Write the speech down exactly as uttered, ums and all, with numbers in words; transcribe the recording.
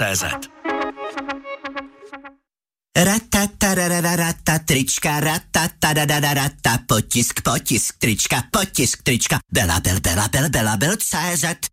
té zet. Ratatarararata, trička, ratatadadadata, potisk, potisk, trička, potisk, trička, Bela, bel, bela, bel, bela, bel, cé zet.